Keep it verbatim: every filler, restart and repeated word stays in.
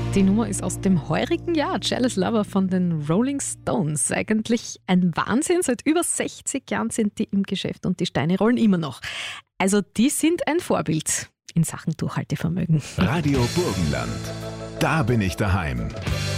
Die Nummer ist aus dem heurigen Jahr, Jealous Lover von den Rolling Stones. Eigentlich ein Wahnsinn, seit über sechzig Jahren sind die im Geschäft und die Steine rollen immer noch. Also die sind ein Vorbild in Sachen Durchhaltevermögen. Radio Burgenland, da bin ich daheim.